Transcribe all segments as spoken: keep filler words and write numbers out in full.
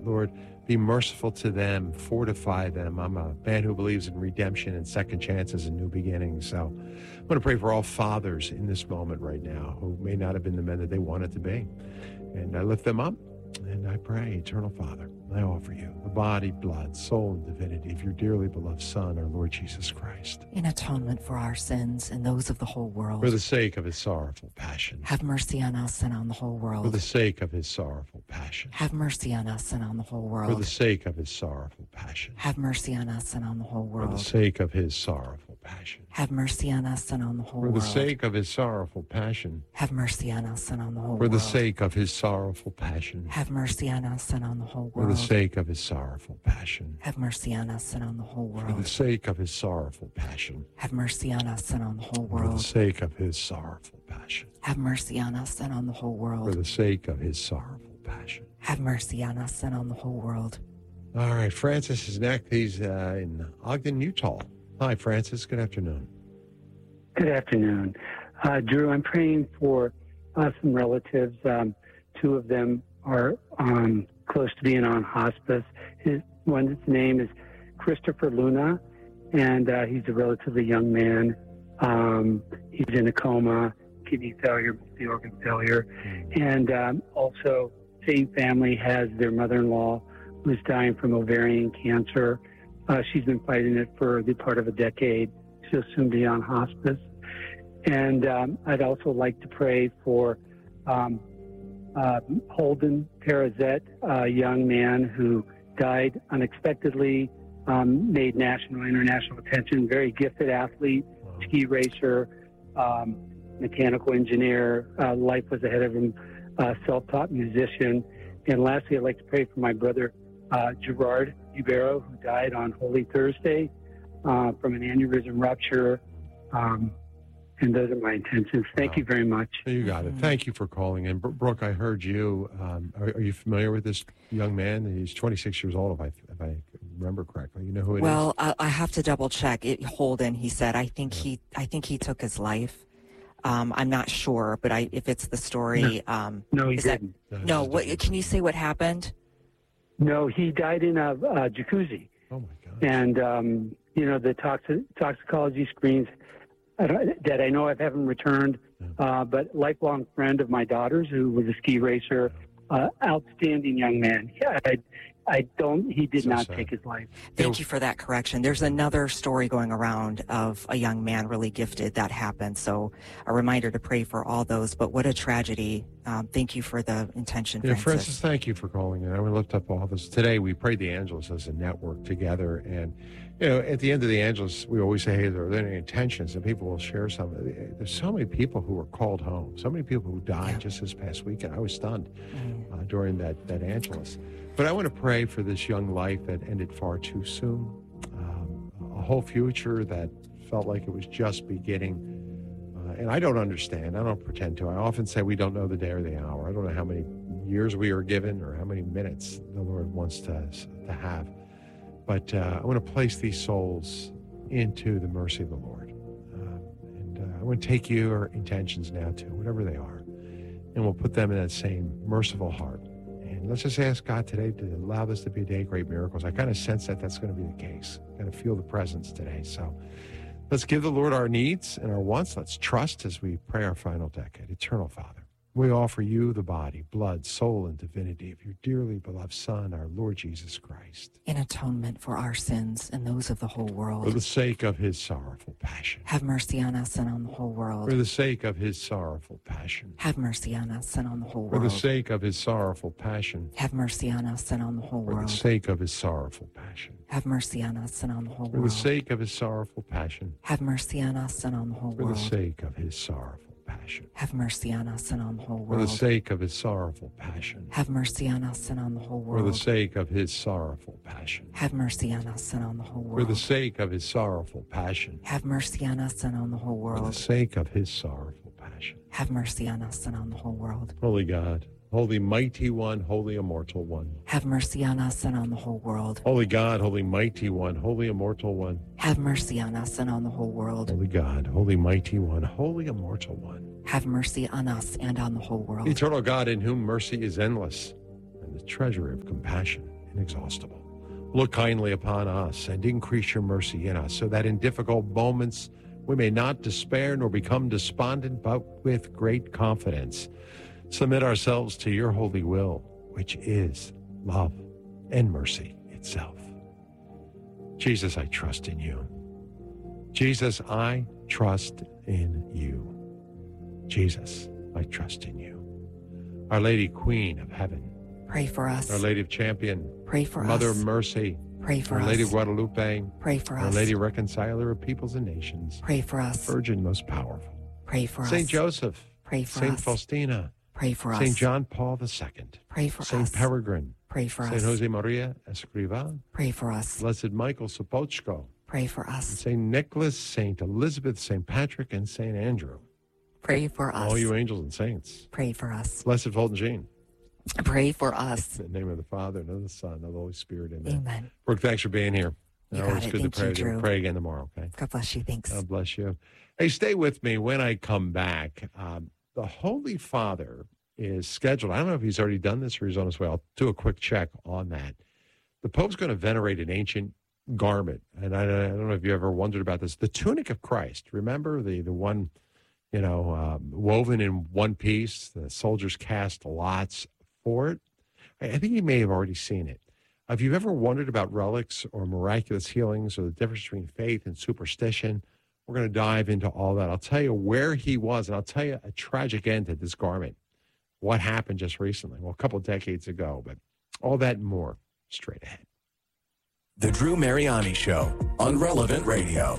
Lord, be merciful to them, fortify them. I'm a man who believes in redemption and second chances and new beginnings. So I'm going to pray for all fathers in this moment right now who may not have been the men that they wanted to be. And I lift them up and I pray, Eternal Father, I offer you the body, blood, soul, and divinity of your dearly beloved Son, our Lord Jesus Christ. In atonement for our sins and those of the whole world. For the sake of his sorrowful passion. Have mercy on us and on the whole world. For the sake of his sorrowful passion. Have mercy on us and on the whole world. For the sake of his sorrowful passion. Have mercy on us and on the whole world. For the sake of his sorrowful passion. Have mercy on us and on the whole For world. the sake of his sorrowful passion. Have mercy on us and on the whole For world. the sake of his sorrowful passion. Have mercy on us and on the whole For world. the sake of his sorrowful passion. Have mercy on us and on the whole For world. the sake of his sorrowful passion. Have mercy on us and on the whole For the world. sake of his sorrowful passion. Have mercy on us and on the whole For world. the sake of his sorrowful passion. Have mercy on us and on the whole world. All right, Francis is next. He's uh, in Ogden, Utah. Hi, Francis. Good afternoon. Good afternoon. Uh, Drew, I'm praying for uh, some relatives. Um, two of them are um, close to being on hospice. His one's name is Christopher Luna, and uh, he's a relatively young man. Um, he's in a coma, kidney failure, multi-organ failure. And um, also, same family has their mother-in-law who's dying from ovarian cancer. Uh, she's been fighting it for the part of a decade. She'll soon be on hospice. And um, I'd also like to pray for um, uh, Holden Perazet, a young man who died unexpectedly, um, made national and international attention, very gifted athlete, ski racer, um, mechanical engineer. Uh, life was ahead of him, uh, self-taught musician. And lastly, I'd like to pray for my brother, uh, Gerard Ubero, who died on Holy Thursday uh, from an aneurysm rupture. Um, and those are my intentions. Thank Wow. you very much. You got it. Thank you for calling in. Brooke, I heard you. Um, are, are you familiar with this young man? He's twenty-six years old, if I, if I remember correctly. You know who it Well, is? I, I have to double check. It, Holden, he said. I think he. I think he took his life. Um, I'm not sure, but I, if it's the story, No, um, no he is didn't. That, no, what? Can you say what happened? No, he died in a, a jacuzzi. Oh my God! And um, you know the toxic, toxicology screens I don't, that I know I haven't returned, uh, but lifelong friend of my daughter's who was a ski racer, uh, outstanding young man. Yeah, I, I don't. He did So not sad. take his life. Thank you for that correction. There's another story going around of a young man really gifted that happened. So a reminder to pray for all those. But what a tragedy. Um, thank you for the intention, Yeah, Francis. Francis, thank you for calling in. I looked up all this. Today, we prayed the Angelus as a network together. And, you know, at the end of the Angelus, we always say, hey, are there any intentions? And people will share some. There's so many people who were called home, so many people who died Yeah. just this past weekend. I was stunned Mm. uh, during that, that Angelus. But I want to pray for this young life that ended far too soon, um, a whole future that felt like it was just beginning. Uh, and I don't understand. I don't pretend to. I often say we don't know the day or the hour. I don't know how many years we are given or how many minutes the Lord wants to, to have. But uh, I want to place these souls into the mercy of the Lord. Uh, and uh, I want to take your intentions now, too, whatever they are, and we'll put them in that same merciful heart. And let's just ask God today to allow this to be a day of great miracles. I kind of sense that that's going to be the case. I kind of feel the presence today. So let's give the Lord our needs and our wants. Let's trust as we pray our final decade. Eternal Father, we offer you the body, blood, soul, and divinity of your dearly beloved Son, our Lord Jesus Christ. In atonement for our sins and those of the whole For world. the sake of his sorrowful passion. Have mercy on us and on the whole world. For the sake of his sorrowful passion. Have mercy on us and on the whole For the world. sake of his sorrowful passion. Have mercy on us and on the whole For the world. sake of his sorrowful passion. Have mercy on us and on the whole For the world. sake of his sorrowful passion. Have mercy on us and on the whole For the world. sake of his sorrowful passion. Have mercy on us and on the whole For the world. sake of his sorrowful passion. Have mercy on us and on the whole For the world. sake of his sorrowful passion. Have mercy on us and on the whole For the world. sake of his sorrowful passion. Have mercy on us and on the whole For the world. sake of his sorrowful passion. Have mercy on us and on the whole world. Holy God, holy mighty one, holy immortal one. Have mercy on us and on the whole world. Holy God, holy mighty one, holy immortal one. Have mercy on us and on the whole world. Holy God, holy mighty one, holy immortal one. Have mercy on us and on the whole world. Eternal God, in whom mercy is endless, and the treasury of compassion inexhaustible. Look kindly upon us and increase your mercy in us, so that in difficult moments we may not despair nor become despondent, but with great confidence submit ourselves to your holy will, which is love and mercy itself. Jesus, I trust in you. Jesus, I trust in you. Jesus, I trust in you. Our Lady, Queen of Heaven, Pray for us. Our Lady of Champion, Pray for Mother us. of Mercy, Pray for Our us. Lady of Guadalupe, Pray for Our us. Lady Reconciler of peoples and nations, Pray for us. Virgin most powerful, Pray for Saint us. Joseph, Pray for Saint us. Faustina, Pray for us. Saint John Paul the Second, Pray for Saint us. Peregrine, Pray for Saint us. Jose Maria Escrivá, Pray for us. Blessed Michael Sopochko, Pray for us. Saint Nicholas, Saint Elizabeth, Saint Patrick, and Saint Andrew. Pray for us. All you angels and saints. Pray for us. Blessed Fulton Jean. Pray for us. In the name of the Father, and of the Son, and of the Holy Spirit. Amen. Amen. Brooke, thanks for being here. You Always got it. good Thank to pray. you, Drew. We'll pray again tomorrow, okay? God bless you. Thanks. God bless you. Hey, stay with me when I come back. Um, the Holy Father is scheduled. I don't know if he's already done this or he's on his way. I'll do a quick check on that. The Pope's going to venerate an ancient garment. And I, I don't know if you ever wondered about this. The tunic of Christ. Remember the, the one, you know, um, woven in one piece? The soldiers cast lots for it. I, I think you may have already seen it. If you've ever wondered about relics or miraculous healings or the difference between faith and superstition, we're going to dive into all that. I'll tell you where he was, and I'll tell you a tragic end to this garment. What happened just recently? Well, a couple of decades ago, but all that and more straight ahead. The Drew Mariani Show on Relevant Radio.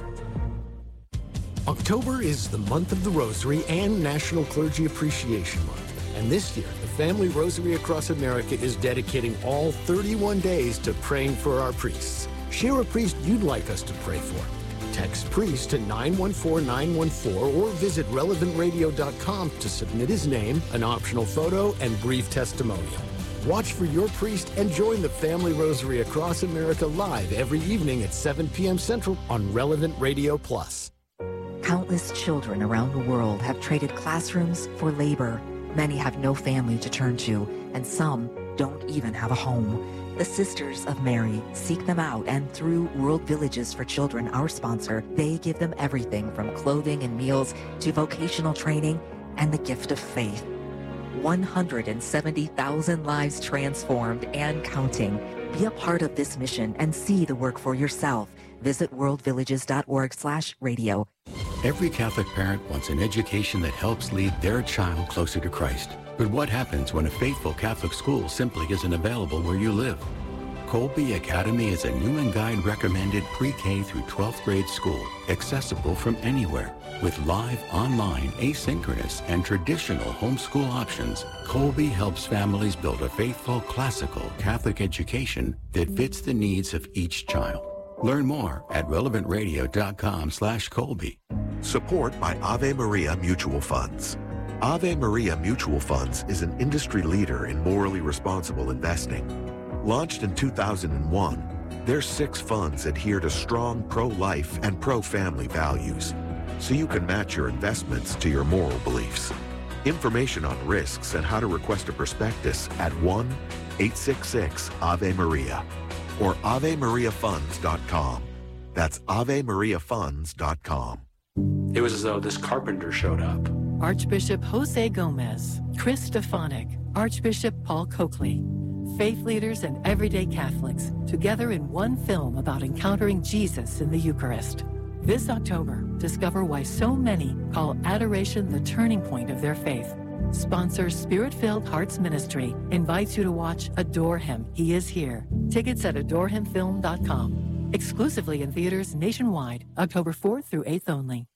October is the month of the Rosary and National Clergy Appreciation Month. And this year, the Family Rosary Across America is dedicating all thirty-one days to praying for our priests. Share a priest you'd like us to pray for. Text priest to nine one four nine one four or visit relevant radio dot com to submit his name, an optional photo, and brief testimonial. Watch for your priest and join the Family Rosary Across America live every evening at seven p.m. Central on Relevant Radio Plus. Countless children around the world have traded classrooms for labor. Many have no family to turn to, and some don't even have a home. The Sisters of Mary seek them out, and through World Villages for Children, our sponsor, they give them everything from clothing and meals to vocational training and the gift of faith. one hundred seventy thousand lives transformed and counting. Be a part of this mission and see the work for yourself. Visit world villages dot org slash radio. Every Catholic parent wants an education that helps lead their child closer to Christ. But what happens when a faithful Catholic school simply isn't available where you live? Colby Academy is a new and guide recommended pre-K through twelfth grade school, accessible from anywhere. With live, online, asynchronous, and traditional homeschool options, Colby helps families build a faithful, classical Catholic education that fits the needs of each child. Learn more at relevant radio dot com slash Colby. Support by Ave Maria Mutual Funds. Ave Maria Mutual Funds is an industry leader in morally responsible investing. Launched in two thousand one, their six funds adhere to strong pro-life and pro-family values, so you can match your investments to your moral beliefs. Information on risks and how to request a prospectus at one eight six six Ave Maria or ave maria funds dot com. That's ave maria funds dot com. It was as though this carpenter showed up. Archbishop Jose Gomez, Chris Stefanik, Archbishop Paul Coakley, faith leaders and everyday Catholics, together in one film about encountering Jesus in the Eucharist. This October, discover why so many call adoration the turning point of their faith. Sponsor Spirit-Filled Hearts Ministry invites you to watch Adore Him, He Is Here. Tickets at adore him film dot com. Exclusively in theaters nationwide, October fourth through eighth only.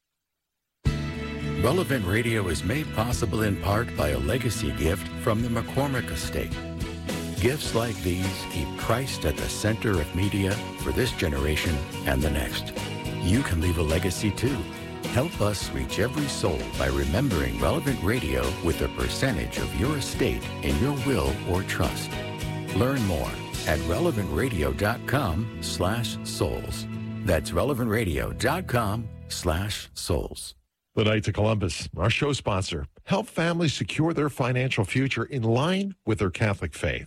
Relevant Radio is made possible in part by a legacy gift from the McCormick Estate. Gifts like these keep Christ at the center of media for this generation and the next. You can leave a legacy too. Help us reach every soul by remembering Relevant Radio with a percentage of your estate in your will or trust. Learn more at relevant radio dot com slash souls. That's relevant radio dot com slash souls. The Knights of Columbus, our show sponsor, help families secure their financial future in line with their Catholic faith.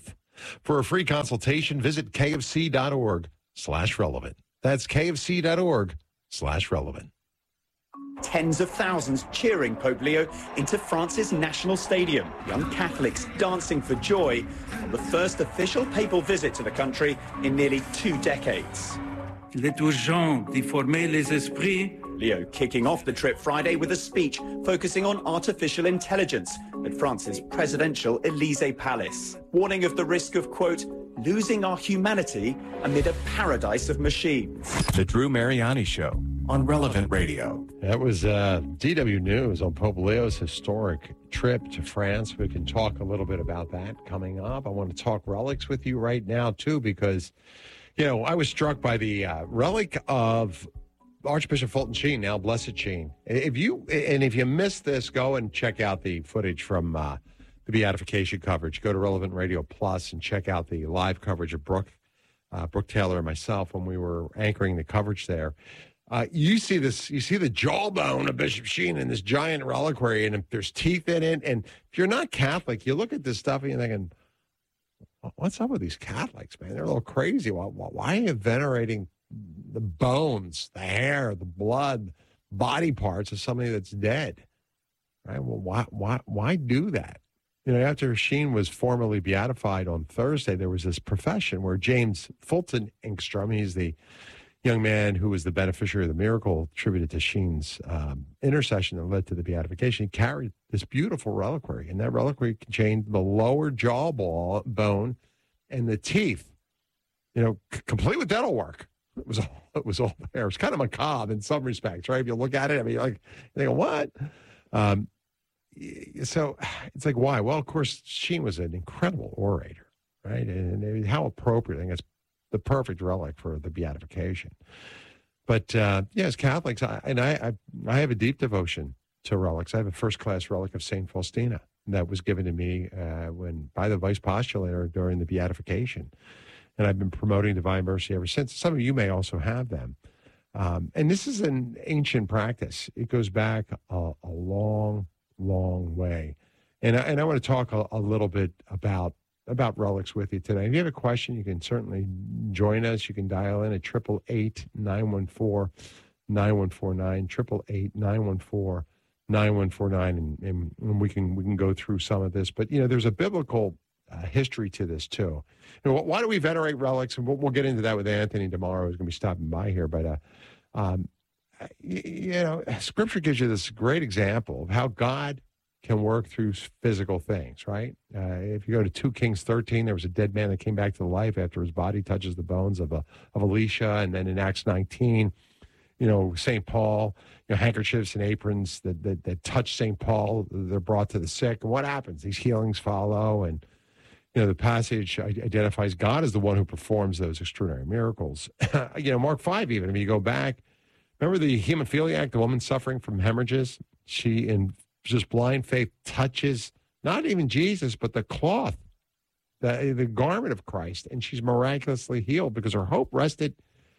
For a free consultation, visit kfc.org slash relevant. That's kfc.org slash relevant. Tens of thousands cheering Pope Leo into France's national stadium. Young Catholics dancing for joy on the first official papal visit to the country in nearly two decades. Il est urgent d'y former les esprits. Leo kicking off the trip Friday with a speech focusing on artificial intelligence at France's presidential Élysée Palace, warning of the risk of, quote, losing our humanity amid a paradise of machines. The Drew Mariani Show on Relevant Radio. That was uh, D W News on Pope Leo's historic trip to France. We can talk a little bit about that coming up. I want to talk relics with you right now, too, because, you know, I was struck by the uh, relic of Archbishop Fulton Sheen, now Blessed Sheen. If you and if you missed this, go and check out the footage from uh, the beatification coverage. Go to Relevant Radio Plus and check out the live coverage of Brooke, uh, Brooke Taylor and myself when we were anchoring the coverage there. Uh, you see this, you see the jawbone of Bishop Sheen in this giant reliquary, and there's teeth in it. And if you're not Catholic, you look at this stuff and you're thinking, what's up with these Catholics, man? They're a little crazy. Why, why are you venerating the bones, the hair, the blood, body parts of somebody that's dead? Right? Well, why, why, why do that? You know, after Sheen was formally beatified on Thursday, there was this profession where James Fulton Engstrom, he's the young man who was the beneficiary of the miracle attributed to Sheen's um, intercession that led to the beatification. He carried this beautiful reliquary, and that reliquary contained the lower jawbone and the teeth, you know, c- complete with dental work. It was all, it was all there. It was kind of macabre in some respects, right? If you look at it, I mean, you're like, you think, what? Um, so it's like, why? Well, of course, Sheen was an incredible orator, right? And, and how appropriate. I think it's the perfect relic for the beatification. But, uh, yeah, as Catholics, I, and I, I I have a deep devotion to relics. I have a first-class relic of Saint Faustina that was given to me uh, when by the vice postulator during the beatification. And I've been promoting Divine Mercy ever since. Some of you may also have them. Um, and this is an ancient practice. It goes back a, a long, long way. And I, and I want to talk a, a little bit about about relics with you today. If you have a question, you can certainly join us. You can dial in at triple eight nine one four nine one four nine triple eight nine one four nine one four nine, and, and, and we can we can go through some of this. But you know, there's a biblical uh, history to this too. You know, why do we venerate relics? And we'll, we'll get into that with Anthony tomorrow, who's going to be stopping by here. But uh, um, you, you know, Scripture gives you this great example of how God can work through physical things, right? Uh, if you go to two Kings thirteen, there was a dead man that came back to life after his body touches the bones of a, of Elisha. And then in Acts nineteen, you know, Saint Paul, you know, handkerchiefs and aprons that, that, that touch Saint Paul, they're brought to the sick. And what happens? These healings follow. And, you know, the passage identifies God as the one who performs those extraordinary miracles. You know, Mark five even, if you go back, remember the hemophiliac, the woman suffering from hemorrhages? She, in just blind faith, touches not even Jesus, but the cloth, the, the garment of Christ, and she's miraculously healed because her hope rested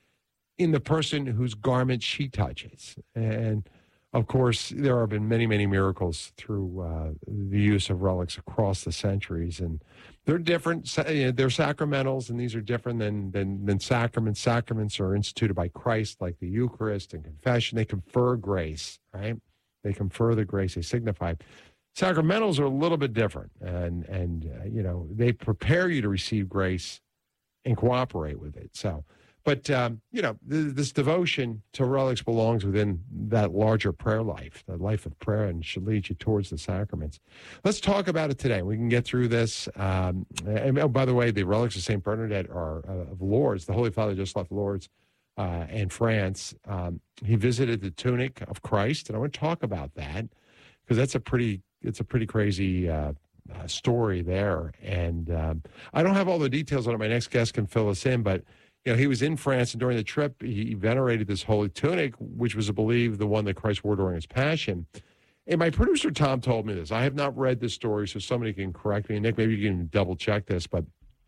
in the person whose garment she touches. And, of course, there have been many, many miracles through uh, the use of relics across the centuries, and they're different. You know, they're sacramentals, and these are different than, than, than sacraments. Sacraments are instituted by Christ, like the Eucharist and confession. They confer grace, right? They confer the grace, they signify. Sacramentals are a little bit different, and, and uh, you know, they prepare you to receive grace and cooperate with it. So, but, um, you know, th- this devotion to relics belongs within that larger prayer life, the life of prayer, and should lead you towards the sacraments. Let's talk about it today. We can get through this. Um, and, oh, by the way, the relics of Saint Bernadette are uh, of Lourdes. The Holy Father just left Lourdes. Uh, in France, um, he visited the tunic of Christ, and I want to talk about that because that's a pretty, it's a pretty crazy uh, uh, story there. And um, I don't have all the details on it. My next guest can fill us in, but you know, he was in France, and during the trip, he venerated this holy tunic, which was believed the one that Christ wore during his passion. And my producer Tom told me this. I have not read this story, so somebody can correct me. Nick, maybe you can double check this, but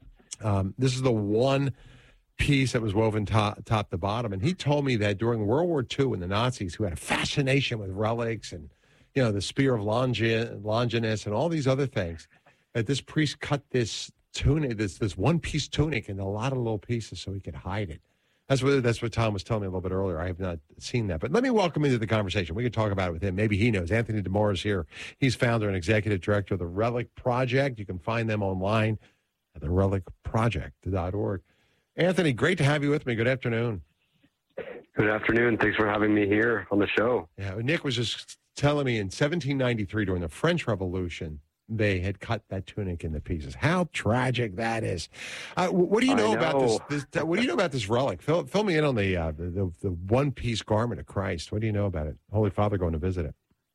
um, this is the one piece that was woven top, top to bottom. And he told me that during World War Two, when the Nazis, who had a fascination with relics and, you know, the spear of Longi- Longinus and all these other things, that this priest cut this tunic, this this one piece tunic, in a lot of little pieces, so he could hide it. That's what that's what Tom was telling me a little bit earlier. I have not seen that, but let me welcome into the conversation. We can talk about it with him. Maybe he knows. Anthony DeMora is here. He's founder and executive director of the Relic Project. You can find them online at the relic project dot org. Anthony, great to have you with me. Good afternoon. Good afternoon. Thanks for having me here on the show. Yeah, Nick was just telling me in seventeen ninety-three during the French Revolution, they had cut that tunic into pieces. How tragic that is! Uh, what do you know, know. about this, this? What do you know about this relic? Fill, fill me in on the, uh, the, the the one-piece garment of Christ. What do you know about it? Holy Father going to visit it.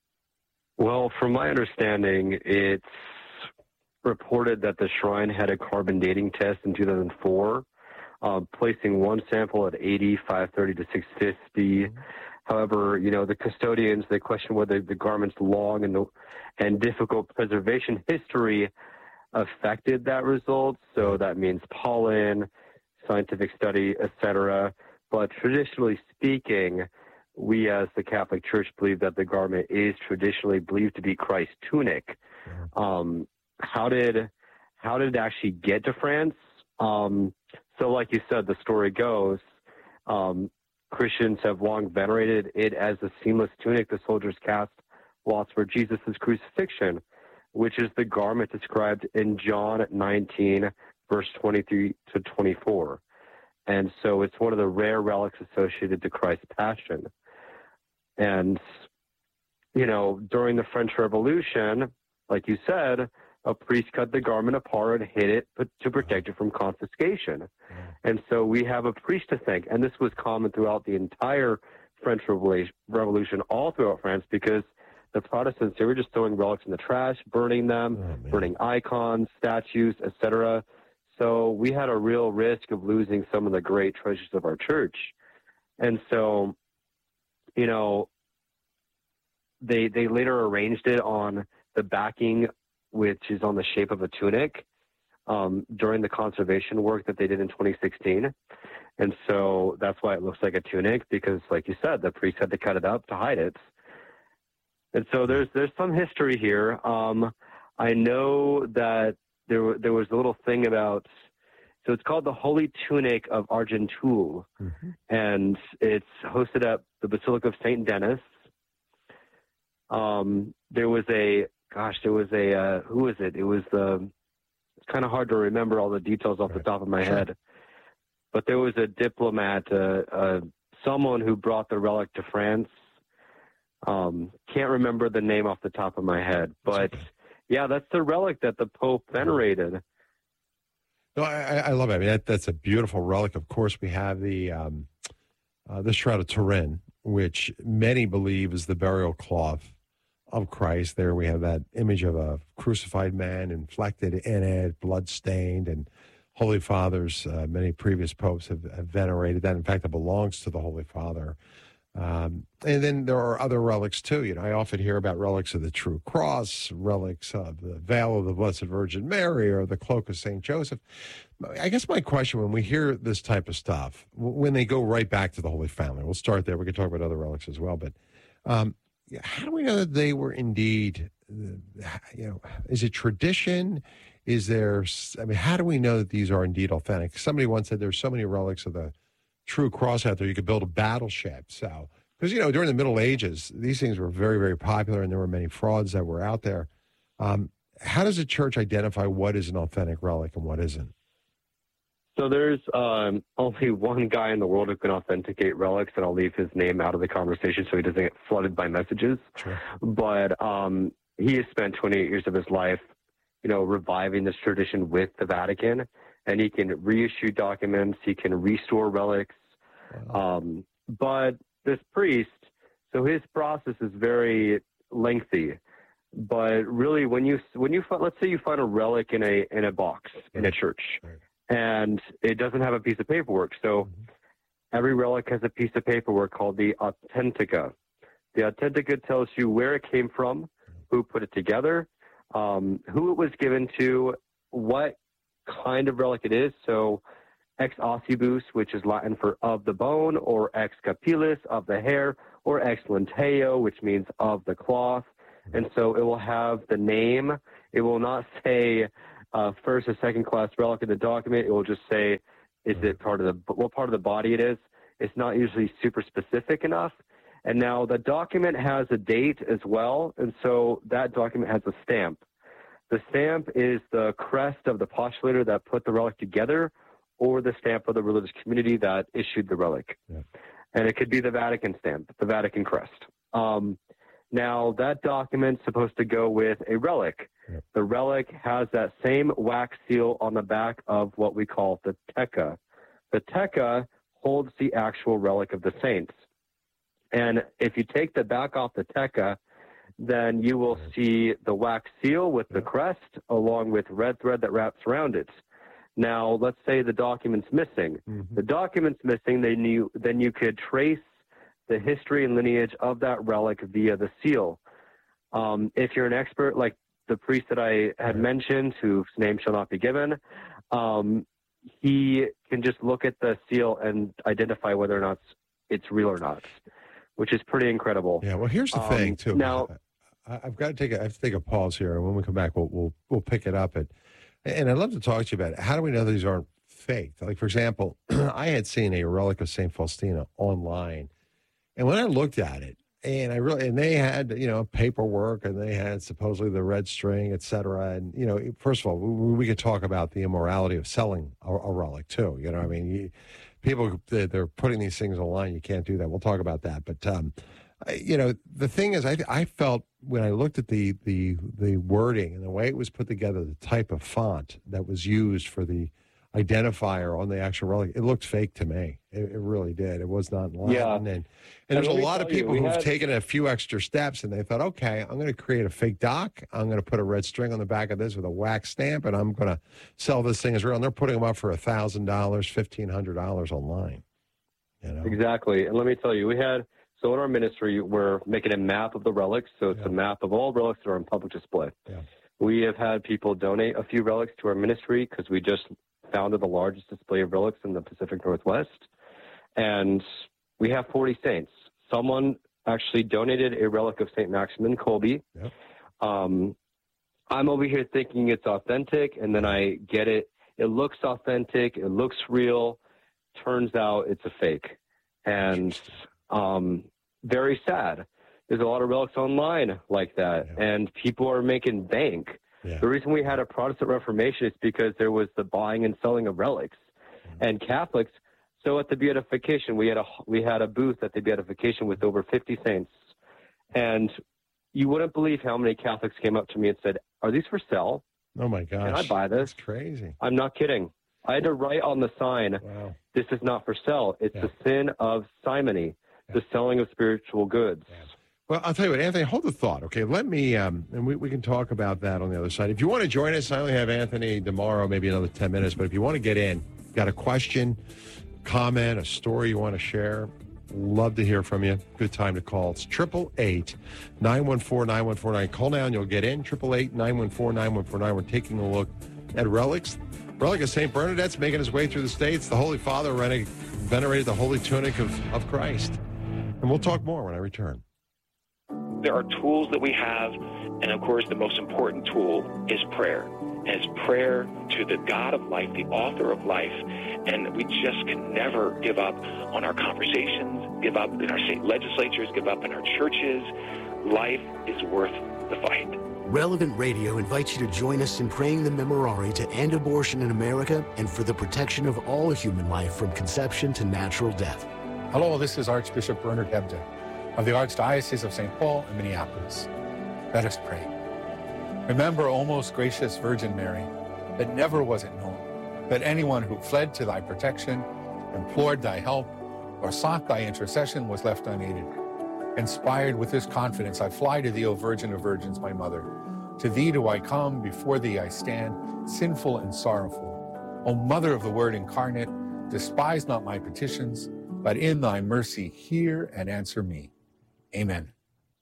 Well, from my understanding, it's reported that the shrine had a carbon dating test in two thousand four, uh, placing one sample at eighty, five thirty to six fifty. Mm-hmm. However, you know, the custodians, they question whether the garment's long and the, and difficult preservation history affected that result. So that means pollen, scientific study, et cetera. But traditionally speaking, we as the Catholic Church believe that the garment is traditionally believed to be Christ's tunic. Um, how did how did it actually get to France? Um, so like you said, the story goes, um, Christians have long venerated it as the seamless tunic the soldiers cast lots for Jesus' crucifixion, which is the garment described in John nineteen, verse twenty-three to twenty-four. And so it's one of the rare relics associated to Christ's passion. And, you know, during the French Revolution, like you said, a priest cut the garment apart and hid it to protect it from confiscation. And so we have a priest to thank. And this was common throughout the entire French Revolution, all throughout France, because the Protestants, they were just throwing relics in the trash, burning them, oh, burning icons, statues, et cetera. So we had a real risk of losing some of the great treasures of our church. And so, you know, they they later arranged it on the backing, which is on the shape of a tunic, um, during the conservation work that they did in twenty sixteen. And so that's why it looks like a tunic, because like you said, the priest had to cut it up to hide it. And so there's there's some history here. Um, I know that there there was a little thing about, so it's called the Holy Tunic of Argenteuil, mm-hmm. and it's hosted at the Basilica of Saint Denis. Um, there was a, gosh, there was a, uh, who was it? It was the, um, it's kind of hard to remember all the details off right. the top of my sure. head, but there was a diplomat, uh, uh, someone who brought the relic to France. Um, can't remember the name off the top of my head, but okay. yeah, that's the relic that the Pope venerated. No, I, I love it. I mean, that, that's a beautiful relic. Of course, we have the, um, uh, the Shroud of Turin, which many believe is the burial cloth of Christ. There we have that image of a crucified man inflected in it, blood-stained, and Holy Fathers, uh, many previous popes have, have venerated that. In fact, it belongs to the Holy Father. Um, and then there are other relics, too. You know, I often hear about relics of the True Cross, relics of the Veil of the Blessed Virgin Mary, or the Cloak of Saint Joseph. I guess my question, when we hear this type of stuff, when they go right back to the Holy Family, we'll start there. We can talk about other relics as well, but um, how do we know that they were indeed, you know, is it tradition? Is there, I mean, how do we know that these are indeed authentic? Somebody once said there's so many relics of the True Cross out there, you could build a battleship. So, because, you know, during the Middle Ages, these things were very, very popular, and there were many frauds that were out there. Um, how does the church identify what is an authentic relic and what isn't? So there's um, only one guy in the world who can authenticate relics, and I'll leave his name out of the conversation so he doesn't get flooded by messages. Sure. But um, he has spent twenty-eight years of his life, you know, reviving this tradition with the Vatican, and he can reissue documents, he can restore relics. Wow. Um, but this priest, so his process is very lengthy. But really, when you when you find, let's say you find a relic in a in a box in a church, right. and it doesn't have a piece of paperwork. So mm-hmm. every relic has a piece of paperwork called the Authentica. The Authentica tells you where it came from, who put it together, um, who it was given to, what kind of relic it is. So ex ossibus, which is Latin for of the bone, or ex capillis, of the hair, or ex lenteo, which means of the cloth. And so it will have the name. It will not say uh, first or second class relic in the document. It will just say, is it part of the, what part of the body it is. It's not usually super specific enough. And now the document has a date as well. And so that document has a stamp. The stamp is the crest of the postulator that put the relic together, or the stamp of the religious community that issued the relic. Yeah. And it could be the Vatican stamp, the Vatican crest. Um, now, that document's supposed to go with a relic. Yeah. The relic has that same wax seal on the back of what we call the teca. The teca holds the actual relic of the saints. And if you take the back off the teca, then you will see the wax seal with the crest along with red thread that wraps around it. Now, let's say the document's missing. Mm-hmm. The document's missing, then you, then you could trace the history and lineage of that relic via the seal. Um, if you're an expert like the priest that I had mentioned, whose name shall not be given, um, he can just look at the seal and identify whether or not it's real or not, which is pretty incredible. Yeah, well, here's the um, thing, too. Now, I, I've got to take a, I have to take a pause here, and when we come back, we'll we'll, we'll pick it up. At, and I'd love to talk to you about it. How do we know these aren't faked? Like, for example, I had seen a relic of Saint Faustina online, and when I looked at it, and I really, and they had, you know, paperwork, and they had supposedly the red string, et cetera. And, you know, first of all, we, we could talk about the immorality of selling a, a relic, too. You know, I mean, you, people, they're putting these things online. You can't do that. We'll talk about that. But, um, you know, the thing is, I, I felt when I looked at the, the, the wording and the way it was put together, the type of font that was used for the identifier on the actual relic, it looked fake to me. It, it really did. It was not Latin. Yeah. And, and there's a lot of people you, who've had... taken a few extra steps and they thought, okay, I'm going to create a fake doc. I'm going to put a red string on the back of this with a wax stamp, and I'm going to sell this thing as real. And they're putting them up for one thousand dollars, fifteen hundred dollars online. You know? Exactly. And let me tell you, we had, so in our ministry, we're making a map of the relics. So it's yeah. a map of all relics that are on public display. Yeah. We have had people donate a few relics to our ministry because we just founded the largest display of relics in the Pacific Northwest. And we have forty saints. Someone actually donated a relic of Saint Maximin Kolbe. Yep. Um, I'm over here thinking it's authentic, and then I get it. It looks authentic. It looks real. Turns out it's a fake. And um, very sad. There's a lot of relics online like that, yeah. and people are making bank. Yeah. The reason we had a Protestant Reformation is because there was the buying and selling of relics. Mm-hmm. And Catholics, so at the beatification, we had a we had a booth at the beatification with over fifty saints. And you wouldn't believe how many Catholics came up to me and said, "Are these for sale? Oh my gosh. Can I buy this?" That's crazy. I'm not kidding. I had to write on the sign, wow. "This is not for sale. It's yeah. the sin of simony, yeah. the selling of spiritual goods." Yeah. Well, I'll tell you what, Anthony, hold the thought, okay? Let me, um, and we, we can talk about that on the other side. If you want to join us, I only have Anthony tomorrow, maybe another ten minutes, but if you want to get in, got a question, comment, a story you want to share, love to hear from you. Good time to call. It's eight eight eight, nine one four, nine one four nine. Call now and you'll get in, eight eight eight, nine one four, nine one four nine. We're taking a look at relics. Relic of Saint Bernadette's making his way through the States. The Holy Father venerated the holy tunic of, of Christ. And we'll talk more when I return. There are tools that we have, and of course the most important tool is prayer. And it's prayer to the God of life, the author of life, and we just can never give up on our conversations, give up in our state legislatures, give up in our churches. Life is worth the fight. Relevant Radio invites you to join us in praying the Memorare to end abortion in America and for the protection of all human life from conception to natural death. Hello, this is Archbishop Bernard Hebda of the Archdiocese of Saint Paul in Minneapolis. Let us pray. Remember, O most gracious Virgin Mary, that never was it known that anyone who fled to thy protection, implored thy help, or sought thy intercession was left unaided. Inspired with this confidence, I fly to thee, O Virgin of Virgins, my mother. To thee do I come, before thee I stand, sinful and sorrowful. O Mother of the Word incarnate, despise not my petitions, but in thy mercy hear and answer me. Amen.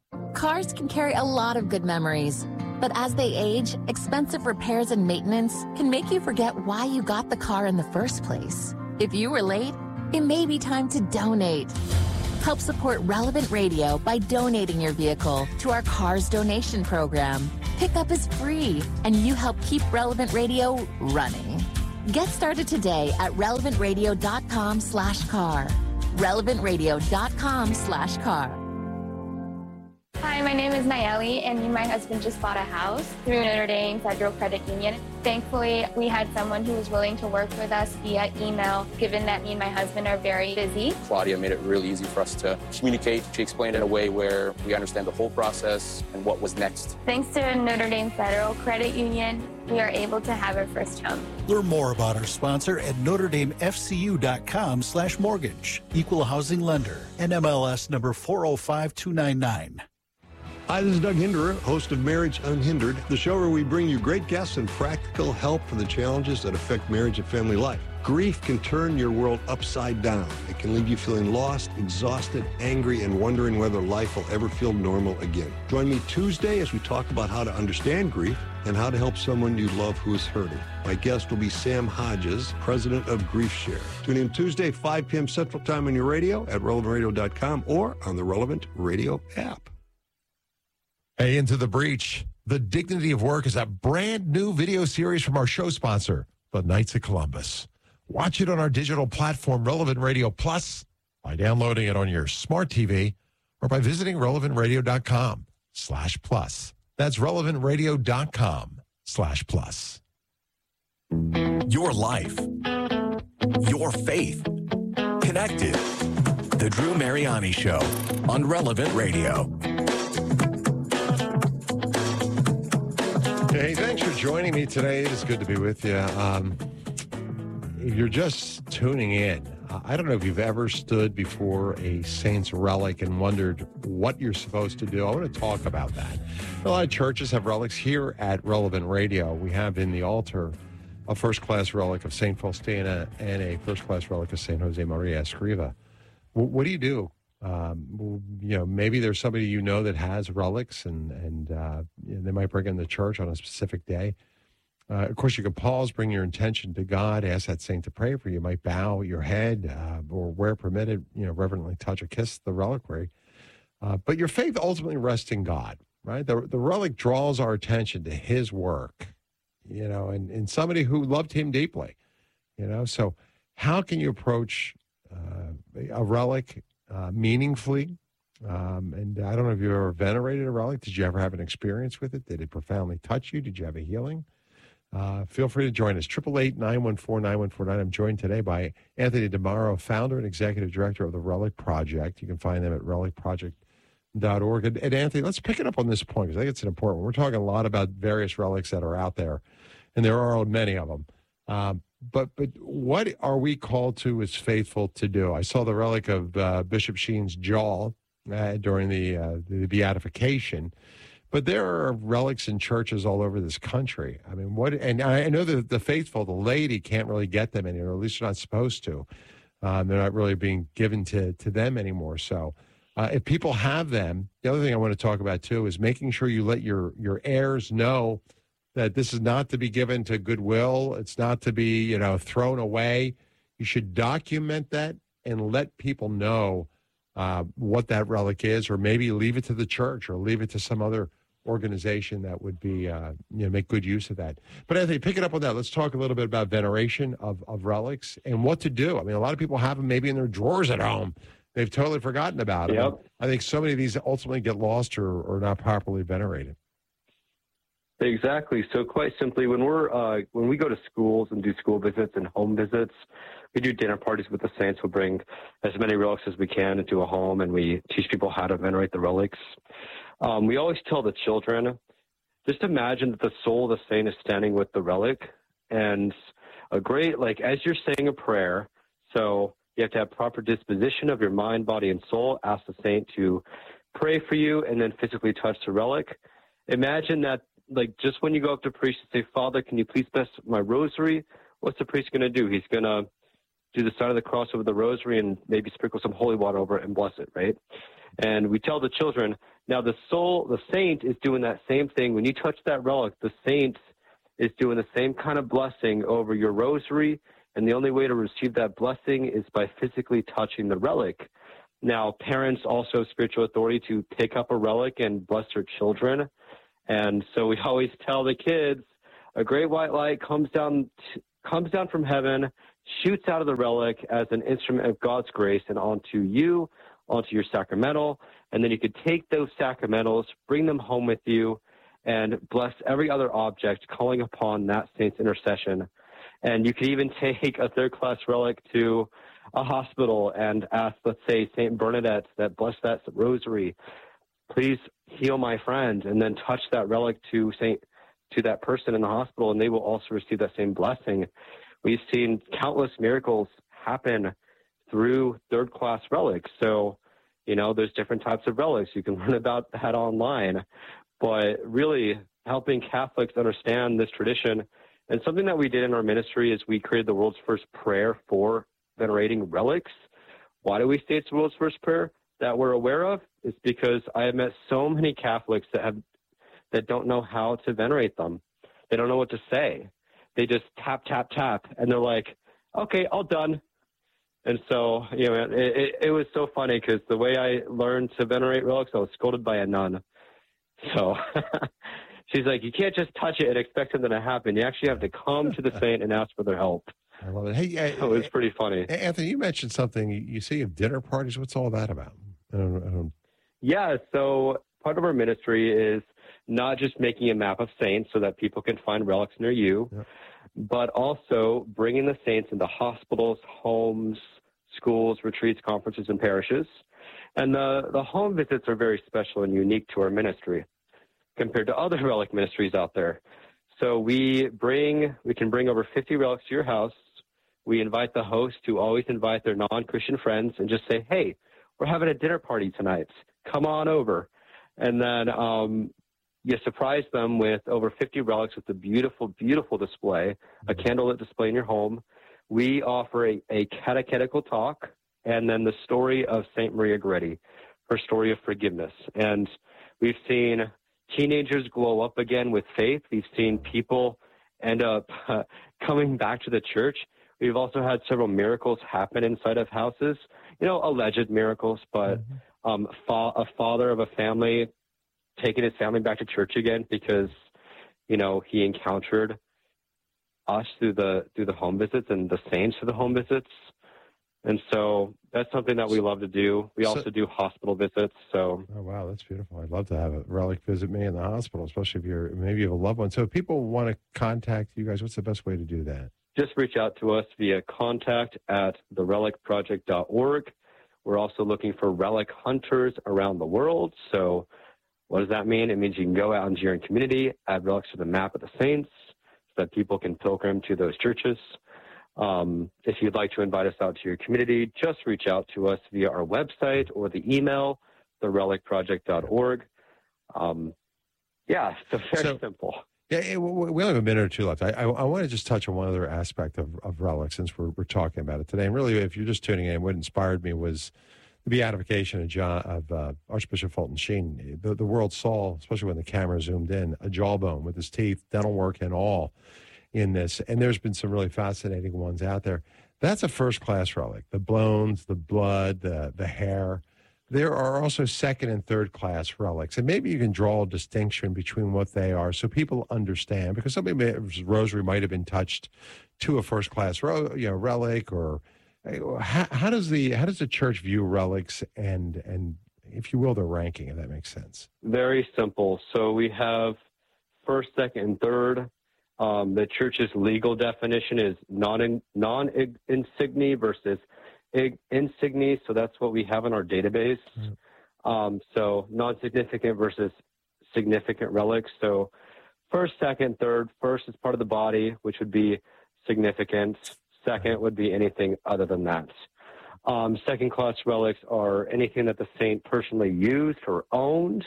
Cars can carry a lot of good memories, but as they age, expensive repairs and maintenance can make you forget why you got the car in the first place. If you were late, it may be time to donate. Help support Relevant Radio by donating your vehicle to our Cars donation program. Pickup is free, and you help keep Relevant Radio running. Get started today at relevantradio.com slash car. relevantradio.com slash car. Hi, my name is Nayeli, and me and my husband just bought a house through Notre Dame Federal Credit Union. Thankfully, we had someone who was willing to work with us via email, given that me and my husband are very busy. Claudia made it really easy for us to communicate. She explained it in a way where we understand the whole process and what was next. Thanks to Notre Dame Federal Credit Union, we are able to have our first home. Learn more about our sponsor at NotreDameFCU.com slash mortgage. Equal housing lender. N M L S number four oh five two nine nine. Hi, this is Doug Hinderer, host of Marriage Unhindered, the show where we bring you great guests and practical help for the challenges that affect marriage and family life. Grief can turn your world upside down. It can leave you feeling lost, exhausted, angry, and wondering whether life will ever feel normal again. Join me Tuesday as we talk about how to understand grief and how to help someone you love who is hurting. My guest will be Sam Hodges, president of Grief Share. Tune in Tuesday, five p.m. Central Time on your radio at relevant radio dot com or on the Relevant Radio app. Hey, Into the Breach. The Dignity of Work is a brand new video series from our show sponsor, the Knights of Columbus. Watch it on our digital platform, Relevant Radio Plus, by downloading it on your smart T V or by visiting relevantradio.com slash plus. That's relevantradio.com slash plus. Your life. Your faith. Connected. The Drew Mariani Show on Relevant Radio. Hey, thanks for joining me today. It is good to be with you. Um, if you're just tuning in, I don't know if you've ever stood before a saint's relic and wondered what you're supposed to do. I want to talk about that. A lot of churches have relics. Here at Relevant Radio, we have in the altar a first-class relic of Saint Faustina and a first-class relic of Saint Jose Maria Escriva. W- what do you do? Um, you know, maybe there's somebody you know that has relics, and and uh, you know, they might bring in the church on a specific day. Uh, of course, you can pause, bring your intention to God, ask that saint to pray for you. You might bow your head, uh, or where permitted, you know, reverently touch or kiss the reliquary. Uh, but your faith ultimately rests in God, right? The the relic draws our attention to His work, you know, and and somebody who loved Him deeply, you know. So, how can you approach uh, a relic Uh, meaningfully? Um, and I don't know if you ever venerated a relic. Did you ever have an experience with it? Did it profoundly touch you? Did you have a healing? Uh, feel free to join us. eight eight eight, nine one four, nine one four nine. I'm joined today by Anthony DeMauro, founder and executive director of the Relic Project. You can find them at relic project dot org. And, and Anthony, let's pick it up on this point, because I think it's an important one. We're talking a lot about various relics that are out there, and there are many of them. Um, But but what are we called to as faithful to do? I saw the relic of uh, Bishop Sheen's jaw uh, during the, uh, the beatification, but there are relics in churches all over this country. I mean, what? And I know that the faithful, the laity, can't really get them anymore. At least they're not supposed to. Um, they're not really being given to to them anymore. So, uh, if people have them, the other thing I want to talk about too is making sure you let your your heirs know that this is not to be given to goodwill. It's not to be, you know, thrown away. You should document that and let people know uh, what that relic is, or maybe leave it to the church or leave it to some other organization that would be, uh, you know, make good use of that. But Anthony, pick it up on that. Let's talk a little bit about veneration of, of relics and what to do. I mean, a lot of people have them maybe in their drawers at home. They've totally forgotten about them. Yep. I think so many of these ultimately get lost or, or not properly venerated. Exactly. So quite simply, when we're uh, when we go to schools and do school visits and home visits, we do dinner parties with the saints. We'll bring as many relics as we can into a home, and we teach people how to venerate the relics. Um, we always tell the children, just imagine that the soul of the saint is standing with the relic, and a great, like as you're saying a prayer, so you have to have proper disposition of your mind, body, and soul. Ask the saint to pray for you, and then physically touch the relic. Imagine that. Like just when you go up to the priest and say, Father, can you please bless my rosary? What's the priest going to do? He's going to do the sign of the cross over the rosary and maybe sprinkle some holy water over it and bless it, right? And we tell the children, now the soul, the saint is doing that same thing. When you touch that relic, the saint is doing the same kind of blessing over your rosary. And the only way to receive that blessing is by physically touching the relic. Now, parents also have spiritual authority to pick up a relic and bless their children. And so we always tell the kids, a great white light comes down, comes down from heaven, shoots out of the relic as an instrument of God's grace and onto you, onto your sacramental. And then you could take those sacramentals, bring them home with you, and bless every other object, calling upon that saint's intercession. And you could even take a third-class relic to a hospital and ask, let's say, Saint Bernadette, that bless that rosary, please heal my friend, and then touch that relic to Saint to that person in the hospital, and they will also receive that same blessing. We've seen countless miracles happen through third-class relics. So, you know, there's different types of relics. You can learn about that online. But really helping Catholics understand this tradition. And something that we did in our ministry is we created the world's first prayer for venerating relics. Why do we say it's the world's first prayer that we're aware of? It's because I have met so many Catholics that have that don't know how to venerate them. They don't know what to say. They just tap, tap, tap, and they're like, okay, all done. And so, you know, it, it, it was so funny because the way I learned to venerate relics, I was scolded by a nun. So she's like, you can't just touch it and expect something to happen. You actually have to come to the saint and ask for their help. I love it. Hey, so it was pretty funny. Anthony, you mentioned something. You say you have dinner parties. What's all that about? I don't, I don't... Yeah, so part of our ministry is not just making a map of saints so that people can find relics near you, yeah. but also bringing the saints into hospitals, homes, schools, retreats, conferences, and parishes. And the, the home visits are very special and unique to our ministry compared to other relic ministries out there. So we bring, we can bring over fifty relics to your house. We invite the host to always invite their non-Christian friends and just say, hey, we're having a dinner party tonight. Come on over. And then um, you surprise them with over fifty relics with a beautiful, beautiful display, a candlelit display in your home. We offer a, a catechetical talk, and then the story of Saint Maria Goretti, her story of forgiveness. And we've seen teenagers glow up again with faith. We've seen people end up uh, coming back to the church. We've also had several miracles happen inside of houses, you know, alleged miracles, but mm-hmm. um, fa- a father of a family taking his family back to church again because, you know, he encountered us through the through the home visits and the saints through the home visits. And so that's something that we love to do. We so, also do hospital visits. So, oh, wow, that's beautiful. I'd love to have a relic visit me in the hospital, especially if you're maybe you have a loved one. So if people want to contact you guys, what's the best way to do that? Just reach out to us via contact at the relic project dot org. We're also looking for relic hunters around the world. So what does that mean? It means you can go out into your own community, add relics to the map of the saints so that people can pilgrim to those churches. Um, if you'd like to invite us out to your community, just reach out to us via our website or the email, the relic project dot org. Um, yeah, so very so, simple. Yeah, we only have a minute or two left. I, I, I want to just touch on one other aspect of, of relics since we're, we're talking about it today. And really, if you're just tuning in, what inspired me was the beatification of, John, of uh, Archbishop Fulton Sheen. The, the world saw, especially when the camera zoomed in, a jawbone with his teeth, dental work and all in this. And there's been some really fascinating ones out there. That's a first-class relic. The bones, the blood, the, the hair. There are also second and third class relics, and maybe you can draw a distinction between what they are so people understand, because somebody's rosary might have been touched to a first class ro- you know, relic, or how, how does the how does the church view relics and, and, if you will, their ranking, if that makes sense? Very simple. So we have first, second, and third. Um, the church's legal definition is non non insigni versus insignia, so that's what we have in our database. Mm-hmm. Um, so non-significant versus significant relics. So first, second, third. First is part of the body, which would be significant. Second would be anything other than that. Um, second-class relics are anything that the saint personally used or owned.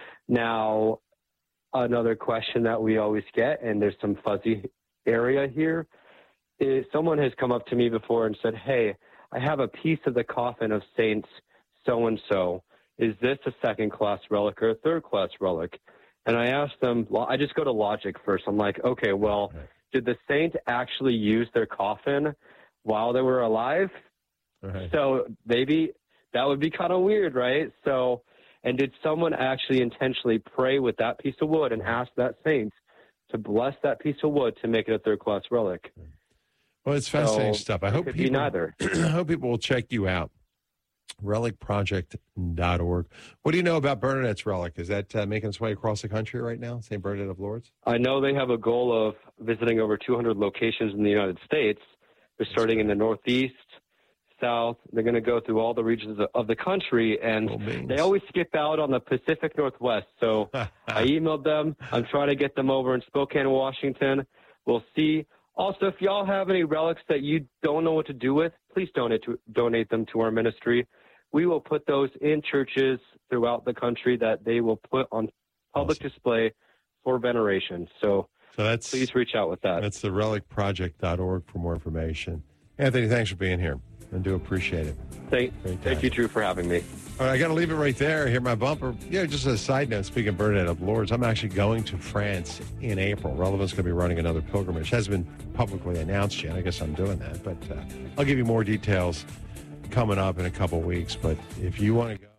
Now, another question that we always get, and there's some fuzzy area here, is someone has come up to me before and said, hey, I have a piece of the coffin of Saint so-and-so. Is this a second-class relic or a third-class relic? And I asked them, well, I just go to logic first. I'm like, okay, well, right. Did the saint actually use their coffin while they were alive? Right. So maybe that would be kind of weird, right? So And did someone actually intentionally pray with that piece of wood and ask that saint to bless that piece of wood to make it a third-class relic? Well, it's fascinating so stuff. I hope it could people, be neither. I hope people will check you out. relic project dot org. What do you know about Bernadette's Relic? Is that uh, making its way across the country right now, Saint Bernadette of Lourdes? I know they have a goal of visiting over two hundred locations in the United States. They're starting in the Northeast, South. They're going to go through all the regions of, of the country, and they always skip out on the Pacific Northwest. So I emailed them. I'm trying to get them over in Spokane, Washington. We'll see. Also, if y'all have any relics that you don't know what to do with, please donate to, donate them to our ministry. We will put those in churches throughout the country that they will put on public awesome. display for veneration. So, so that's, please reach out with that. That's the relic project dot org for more information. Anthony, thanks for being here. I do appreciate it. Thank, thank you, Drew, for having me. All right, I got to leave it right there. Hear my bumper. Yeah, just a side note, speaking of Bernadette of Lourdes, I'm actually going to France in April. Relevant's going to be running another pilgrimage. It hasn't been publicly announced yet. I guess I'm doing that. But uh, I'll give you more details coming up in a couple weeks. But if you want to go.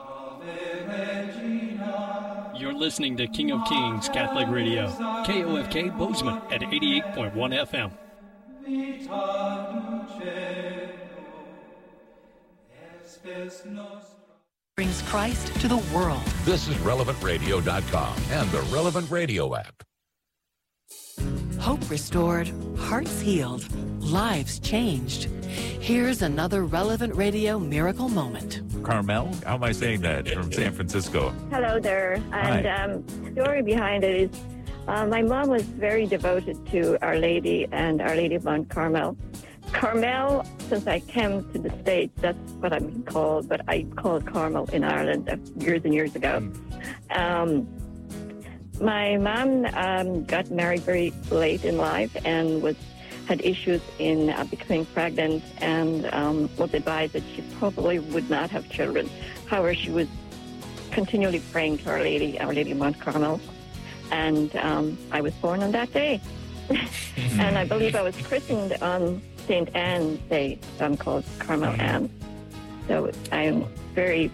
You're listening to King of Kings Catholic Radio, K O F K Bozeman at eighty-eight point one F M. Brings Christ to the world. This is relevant radio dot com and the Relevant Radio app. Hope restored, hearts healed, lives changed. Here's another Relevant Radio miracle moment. Carmel, how am I saying that, from San Francisco? Hello there. And um, the story behind it is uh, my mom was very devoted to Our Lady and Our Lady of Mount Carmel. Carmel, since I came to the States, that's what I've been called, but I called Carmel in Ireland years and years ago. Um, my mom um, got married very late in life and was had issues in uh, becoming pregnant and um, was advised that she probably would not have children. However, she was continually praying to Our Lady, Our Lady of Mount Carmel, and um, I was born on that day. And I believe I was christened on Saint Anne's Day, so I'm called Carmel Anne. So I'm very,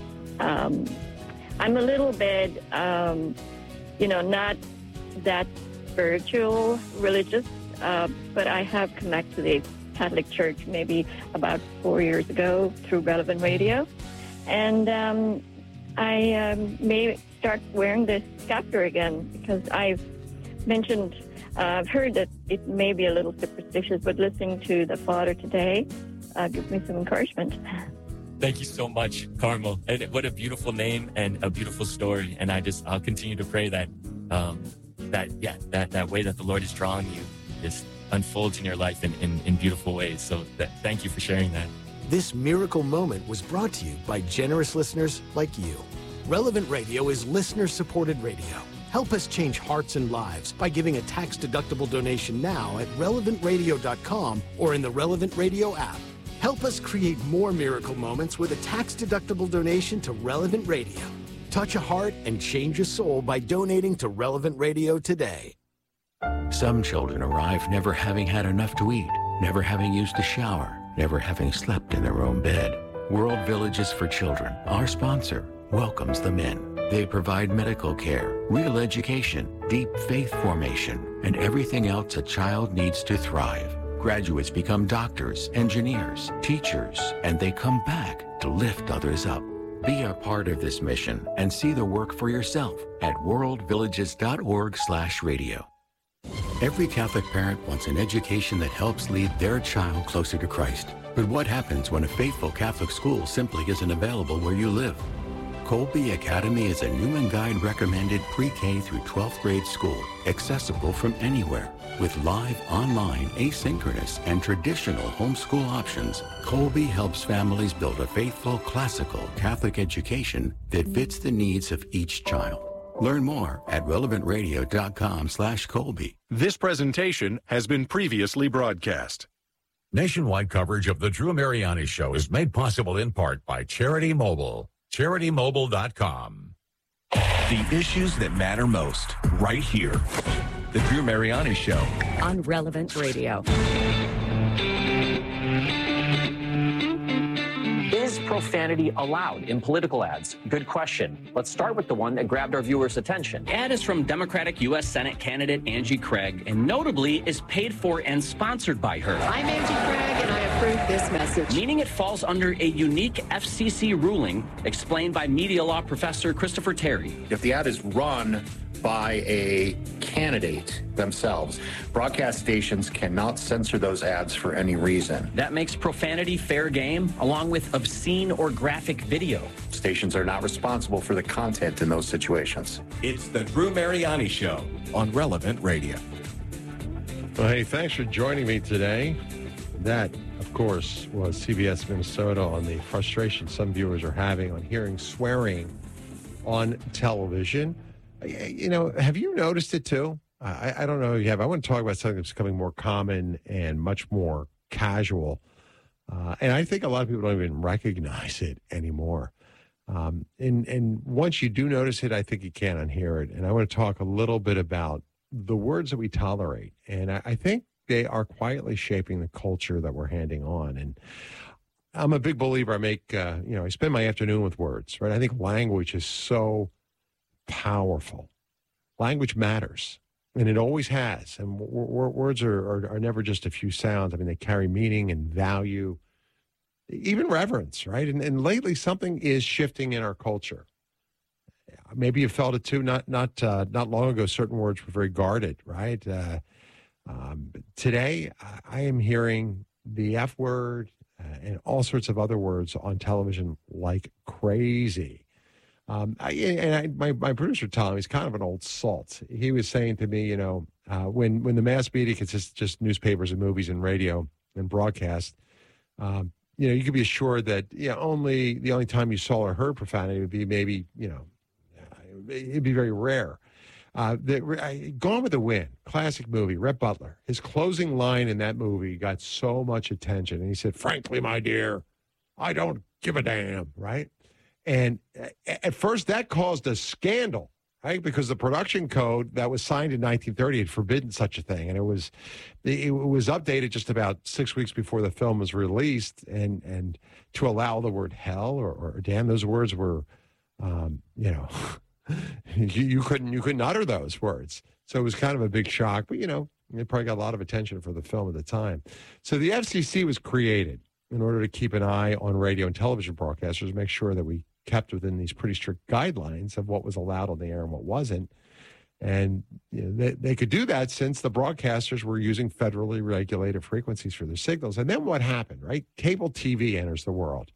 um, I'm a little bit, um, you know, not that spiritual, religious, uh, but I have connected to the Catholic Church maybe about four years ago through Relevant Radio. And um, I um, may start wearing this scepter again because I've mentioned Uh, I've heard that it may be a little superstitious, but listening to the Father today uh, gives me some encouragement. Thank you so much, Carmel. And what a beautiful name and a beautiful story. And I just, I'll continue to pray that, um, that yeah, that, that way that the Lord is drawing you just unfolds in your life in, in, in beautiful ways. So that, thank you for sharing that. This miracle moment was brought to you by generous listeners like you. Relevant Radio is listener-supported radio. Help us change hearts and lives by giving a tax-deductible donation now at relevant radio dot com or in the Relevant Radio app. Help us create more miracle moments with a tax-deductible donation to Relevant Radio. Touch a heart and change a soul by donating to Relevant Radio today. Some children arrive never having had enough to eat, never having used a shower, never having slept in their own bed. World Villages for Children, our sponsor, welcomes them in. They provide medical care, real education, deep faith formation, and everything else a child needs to thrive. Graduates become doctors, engineers, teachers, and they come back to lift others up. Be a part of this mission and see the work for yourself at world villages dot org slash radio. Every Catholic parent wants an education that helps lead their child closer to Christ. But what happens when a faithful Catholic school simply isn't available where you live? Colby Academy is a Newman Guide recommended pre-K through twelfth grade school, accessible from anywhere. With live, online, asynchronous, and traditional homeschool options, Colby helps families build a faithful, classical Catholic education that fits the needs of each child. Learn more at relevant radio dot com slash Colby. This presentation has been previously broadcast. Nationwide coverage of the Drew Mariani Show is made possible in part by Charity Mobile. charity mobile dot com. The issues that matter most, right here. The Drew Mariani Show. On Relevant Radio. Is pro profanity allowed in political ads? Good question. Let's start with the one that grabbed our viewers' attention. The ad is from Democratic U S Senate candidate Angie Craig, and notably is paid for and sponsored by her. I'm Angie Craig, and I approve this message. Meaning it falls under a unique F C C ruling explained by media law professor Christopher Terry. If the ad is run by a candidate themselves, broadcast stations cannot censor those ads for any reason. That makes profanity fair game, along with obscene or graphic video. Stations are not responsible for the content in those situations. It's the Drew Mariani Show on Relevant Radio. Well, hey, thanks for joining me today. That, of course, was C B S Minnesota on the frustration some viewers are having on hearing swearing on television. You know, have you noticed it too? I, I don't know if you have. I want to talk about something that's becoming more common and much more casual. Uh, and I think a lot of people don't even recognize it anymore. Um, and, and once you do notice it, I think you can't unhear it. And I want to talk a little bit about the words that we tolerate. And I, I think they are quietly shaping the culture that we're handing on. And I'm a big believer. I make, uh, you know, I spend my afternoon with words, right? I think language is so powerful. Language matters, and it always has. And w- w- words are, are, are never just a few sounds. I mean, they carry meaning and value, even reverence, right? And, and lately, something is shifting in our culture. Maybe you felt it too. Not not uh, not long ago, certain words were very guarded, right? Uh, um, today, I am hearing the F word uh, and all sorts of other words on television like crazy. Um, I, and I, my, my producer, Tom, he's kind of an old salt. He was saying to me, you know, uh, when, when the mass media consists just newspapers and movies and radio and broadcast, um, you know, you could be assured that, you know, only the only time you saw or heard profanity would be maybe, you know, it'd be very rare. Uh, the, Gone with the Wind, classic movie, Rhett Butler. His closing line in that movie got so much attention. And he said, frankly, my dear, I don't give a damn, right? And at first, that caused a scandal, right? Because the production code that was signed in nineteen thirty had forbidden such a thing, and it was it was updated just about six weeks before the film was released, and and to allow the word hell or, or damn, those words were, um, you know, you, you couldn't you couldn't utter those words, so it was kind of a big shock. But you know, it probably got a lot of attention for the film at the time. So the F C C was created in order to keep an eye on radio and television broadcasters, make sure that we kept within these pretty strict guidelines of what was allowed on the air and what wasn't. And you know, they, they could do that since the broadcasters were using federally regulated frequencies for their signals. And then what happened, right? Cable T V enters the world.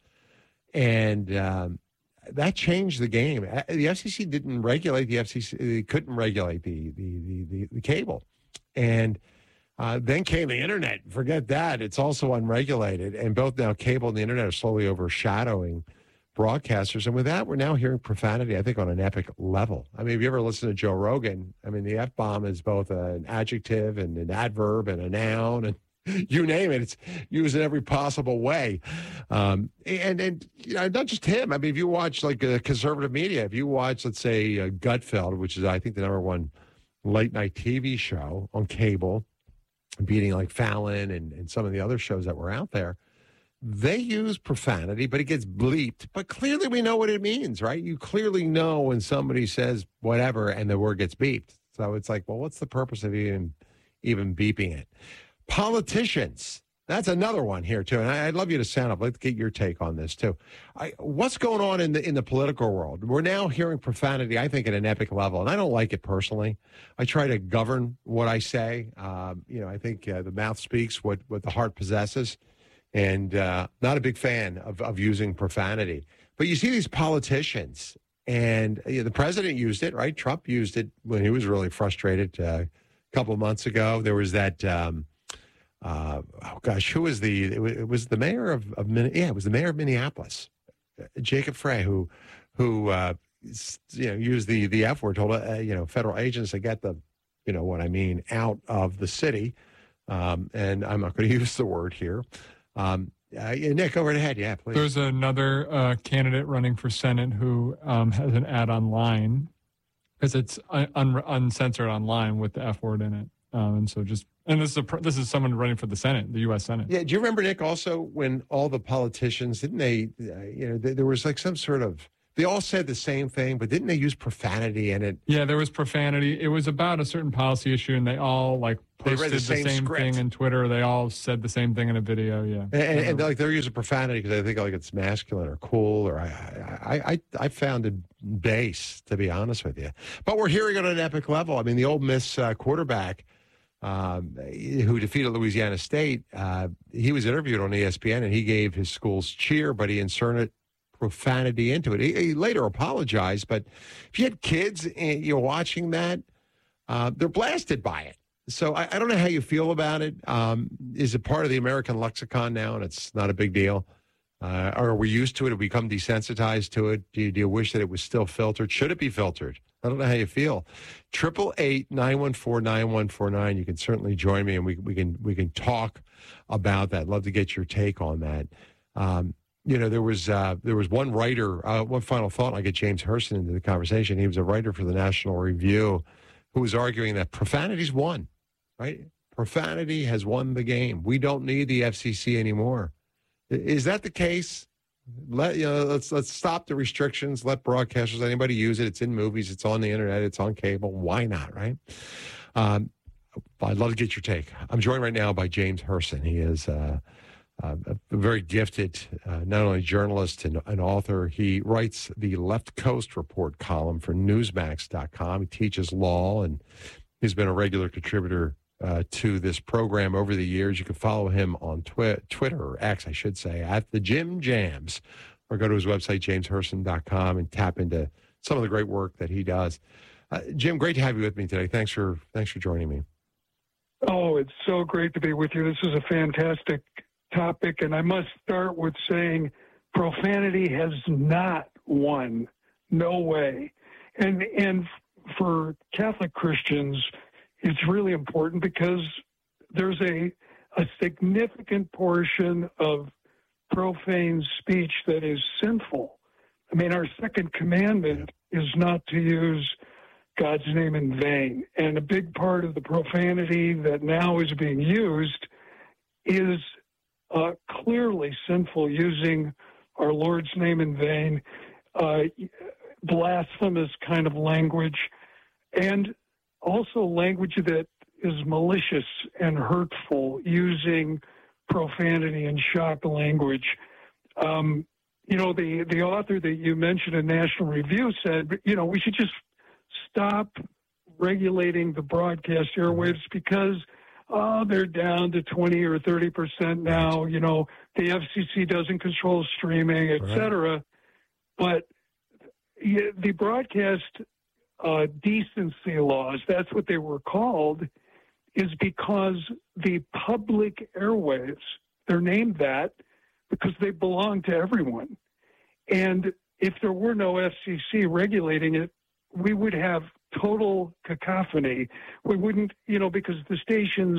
And um, that changed the game. The F C C didn't regulate the F C C. They couldn't regulate the, the, the, the, the cable. And Uh, then came the internet. Forget that. It's also unregulated. And both now cable and the internet are slowly overshadowing broadcasters. And with that, we're now hearing profanity, I think, on an epic level. I mean, if you ever listen to Joe Rogan, I mean, the F-bomb is both an adjective and an adverb and a noun. And you name it, it's used in every possible way. Um, and, and you know, not just him. I mean, if you watch, like, uh, conservative media, if you watch, let's say, uh, Gutfeld, which is, I think, the number one late-night T V show on cable, beating like Fallon and, and some of the other shows that were out there, they use profanity, but it gets bleeped. But clearly we know what it means, right? You clearly know when somebody says whatever and the word gets beeped. So it's like, well, what's the purpose of even, even beeping it? Politicians. That's another one here, too. And I, I'd love you to sound up. Let's get your take on this, too. I, what's going on in the in the political world? We're now hearing profanity, I think, at an epic level. And I don't like it personally. I try to govern what I say. Um, you know, I think uh, the mouth speaks what, what the heart possesses. And uh, not a big fan of, of using profanity. But you see these politicians, and you know, the president used it, right? Trump used it when he was really frustrated uh, a couple of months ago. There was that... Um, Uh, oh gosh, who was the? It was, it was the mayor of, of yeah, it was the mayor of Minneapolis, Jacob Frey, who, who uh, you know used the the F word, told uh, you know federal agents to get the, you know what I mean, out of the city, um, and I'm not going to use the word here. Um, uh, Nick, go right ahead, yeah, please. There's another uh, candidate running for Senate who um, has an ad online because it's un- un- uncensored online with the F word in it. Um, and so just And this is a, this is someone running for the Senate, the U S Senate. Yeah. Do you remember, Nick, also when all the politicians, didn't they, uh, you know, th- there was like some sort of, they all said the same thing, but didn't they use profanity in it? Yeah, there was profanity. It was about a certain policy issue, and they all like posted They read the the same same, script. thing in Twitter. They all said the same thing in a video. Yeah, And, and, and like they're using profanity because they think like it's masculine or cool, or I, I, I, I found it base, to be honest with you. But we're hearing it on an epic level. I mean, the Ole Miss uh, quarterback um, who defeated Louisiana State, uh, he was interviewed on E S P N, and he gave his school's cheer, but he inserted profanity into it. He, he later apologized, but if you had kids and you're watching that, uh, they're blasted by it. So I, I don't know how you feel about it. Um, is it part of the American lexicon now, and it's not a big deal? Uh, or are we used to it? Have we become desensitized to it? Do you, do you wish that it was still filtered? Should it be filtered? I don't know how you feel. Triple eight nine one four nine one four nine. You can certainly join me, and we we can we can talk about that. Love to get your take on that. Um, you know, there was uh, there was one writer. Uh, one final thought. And I get James Hurston into the conversation. He was a writer for the National Review, who was arguing that profanity's won. Right? Profanity has won the game. We don't need the F C C anymore. Is that the case? Let you know. Let's let's stop the restrictions. Let broadcasters, anybody use it. It's in movies. It's on the internet. It's on cable. Why not? Right? Um, I'd love to get your take. I'm joined right now by James Hurston. He is uh, uh, a very gifted, uh, not only journalist and an author. He writes the Left Coast Report column for Newsmax dot com. He teaches law, and he's been a regular contributor Uh, to this program over the years. You can follow him on twi- Twitter, or X, I should say, at the Jim Jams, or go to his website, james hurston dot com, and tap into some of the great work that he does. Uh, Jim, great to have you with me today. Thanks for thanks for joining me. Oh, it's so great to be with you. This is a fantastic topic, and I must start with saying profanity has not won. No way. And and for Catholic Christians, it's really important because there's a a significant portion of profane speech that is sinful. I mean, our second commandment is not to use God's name in vain. And a big part of the profanity that now is being used is uh, clearly sinful, using our Lord's name in vain, uh, blasphemous kind of language, and also language that is malicious and hurtful, using profanity and shock language. Um, you know, the, the author that you mentioned in National Review said, you know, we should just stop regulating the broadcast airwaves because uh, they're down to twenty or thirty percent now. You know, the F C C doesn't control streaming, et cetera. But yeah, the broadcast Uh, decency laws, that's what they were called, is because the public airwaves, they're named that because they belong to everyone. And if there were no F C C regulating it, we would have total cacophony. We wouldn't, you know, because the stations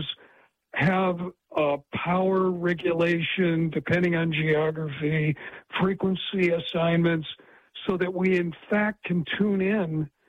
have uh, power regulation depending on geography, frequency assignments, so that we in fact can tune in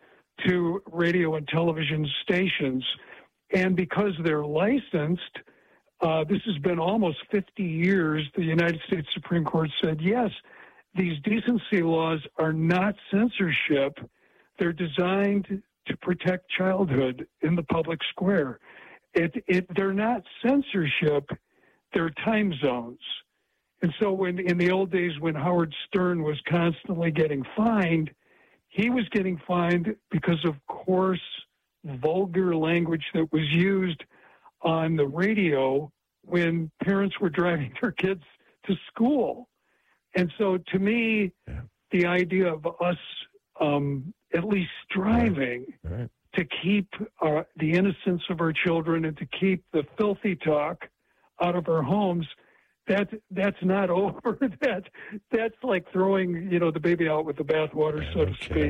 to radio and television stations. And because they're licensed, uh, this has been almost fifty years, the United States Supreme Court said, yes, these decency laws are not censorship. They're designed to protect childhood in the public square. It, it, they're not censorship, they're time zones. And so when in the old days when Howard Stern was constantly getting fined, he was getting fined because of coarse, vulgar language that was used on the radio when parents were driving their kids to school. And so to me, yeah. the idea of us um, at least striving All right. to keep uh, the innocence of our children and to keep the filthy talk out of our homes, That that's not over. that that's like throwing, you know, the baby out with the bathwater, so to speak.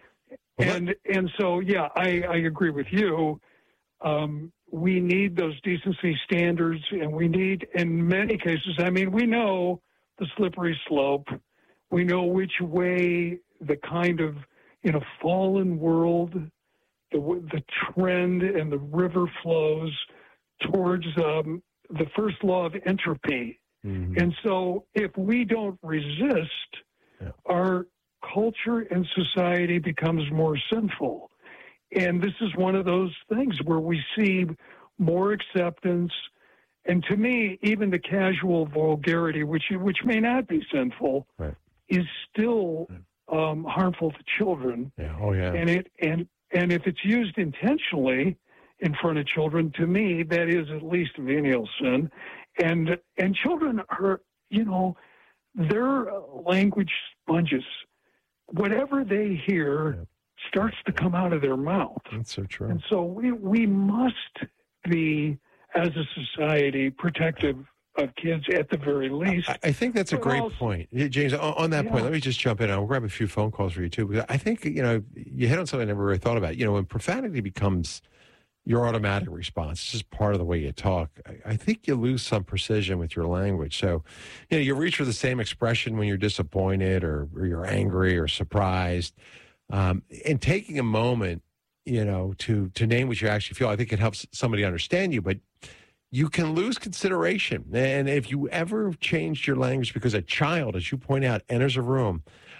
And and so yeah, I, I agree with you. Um, we need those decency standards, and we need, in many cases, I mean, we know the slippery slope. We know which way the kind of, in a fallen world, the the trend and the river flows towards um, the first law of entropy. Mm-hmm. And so if we don't resist, yeah. our culture and society becomes more sinful. And this is one of those things where we see more acceptance. And to me, even the casual vulgarity, which which may not be sinful, right. is still um, harmful to children. Yeah. Oh, yeah. And it and and if it's used intentionally in front of children, to me, that is at least venial sin. And and children are, you know, they're language sponges. Whatever they hear yeah. starts to come out of their mouth. That's so true. And so we we must be, as a society, protective of kids at the very least. I, I think that's a great also, point. James, on, on that yeah. point, let me just jump in. I'll grab a few phone calls for you, too. Because I think, you know, you hit on something I never really thought about. You know, when profanity becomes your automatic response, it's just part of the way you talk, I, I think you lose some precision with your language. So, you know, you reach for the same expression when you're disappointed or, or you're angry or surprised. Um, and taking a moment, you know, to to name what you actually feel, I think it helps somebody understand you, but you can lose consideration. And if you ever changed your language because a child, as you point out, enters a room,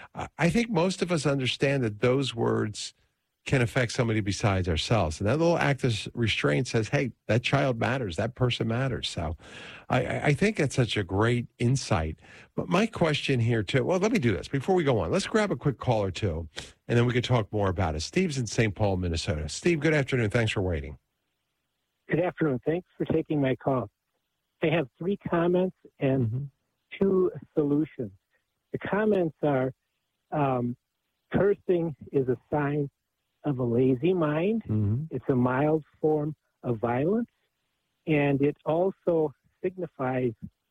I think most of us understand that those words can affect somebody besides ourselves. And that little act of restraint says, hey, that child matters, that person matters. So I, I think that's such a great insight. But my question here, too, well, let me do this. Before we go on, let's grab a quick call or two, and then we can talk more about it. Steve's in Saint Paul, Minnesota. Steve, good afternoon. Thanks for waiting. Good afternoon. Thanks for taking my call. I have three comments and mm-hmm. two solutions. The comments are um, cursing is a sign of a lazy mind. Mm-hmm. It's a mild form of violence, and it also signifies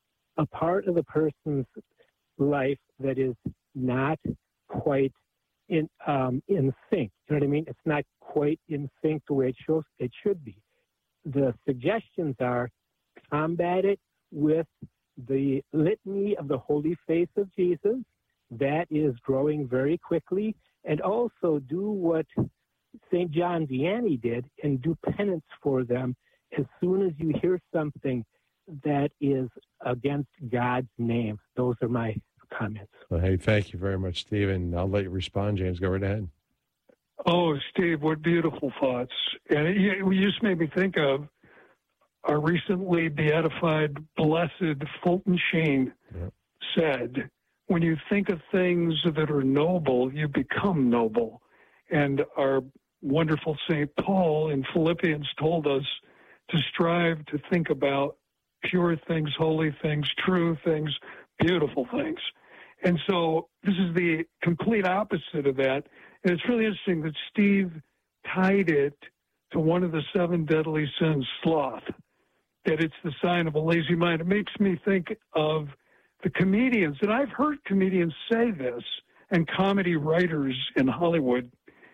a part of the person's life that is not quite in um, in sync. You know what I mean? It's not quite in sync the way it shows it should be. The suggestions are combat it with the litany of the holy face of Jesus. That is growing very quickly. And also do what Saint John Vianney did and do penance for them as soon as you hear something that is against God's name. Those are my comments. Well, hey, thank you very much, Steve. And I'll let you respond, James. Go right ahead. Oh, Steve, what beautiful thoughts. And it, you just made me think of our recently beatified, blessed Fulton Sheen yep. said, when you think of things that are noble, you become noble. And our wonderful Saint Paul in Philippians told us to strive to think about pure things, holy things, true things, beautiful things. And so this is the complete opposite of that. And it's really interesting that Steve tied it to one of the seven deadly sins, sloth, that it's the sign of a lazy mind. It makes me think of the comedians, and I've heard comedians say this, and comedy writers in Hollywood,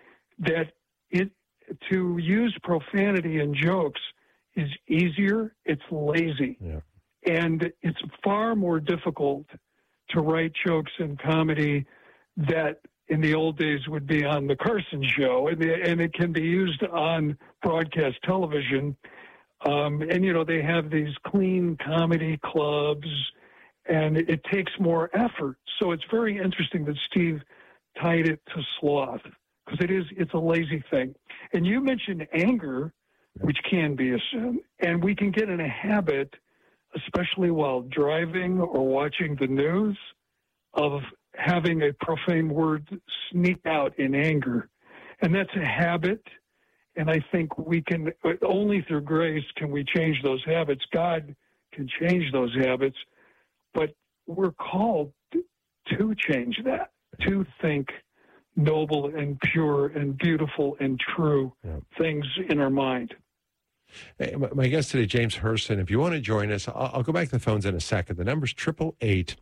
that it to use profanity in jokes is easier, it's lazy. Yeah. And it's far more difficult to write jokes in comedy that in the old days would be on the Carson show, and, the, and it can be used on broadcast television. Um, and, you know, they have these clean comedy clubs, and it takes more effort. So it's very interesting that Steve tied it to sloth, because it is, it's a lazy thing. And you mentioned anger, which can be a sin, and we can get in a habit, especially while driving or watching the news, of having a profane word sneak out in anger. And that's a habit, and I think we can, only through grace can we change those habits. God can change those habits, but we're called to change that, to think noble and pure and beautiful and true yeah. things in our mind. Hey, my guest today, James Hurston. If you want to join us, I'll, I'll go back to the phones in a second. The number's triple eight,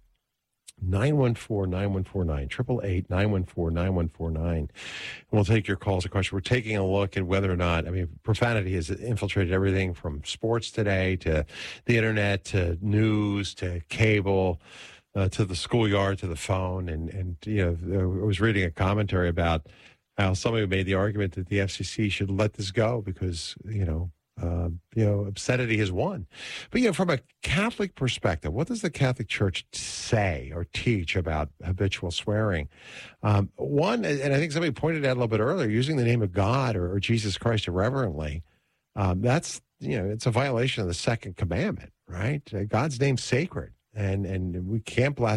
nine one four, nine one four nine, triple eight, nine one four, nine one four nine. We'll take your calls and questions. We're taking a look at whether or not, I mean, profanity has infiltrated everything from sports today to the internet to news to cable uh, to the schoolyard to the phone. And, and, you know, I was reading a commentary about how somebody made the argument that the F C C should let this go because, you know, uh, you know, obscenity has won. But, you know, from a Catholic perspective, what does the Catholic Church say or teach about habitual swearing? Um, one, and I think somebody pointed out a little bit earlier, using the name of God or, or Jesus Christ irreverently, um, that's, you know, it's a violation of the second commandment, right? Uh, God's name's sacred, and, and we can't blaspheme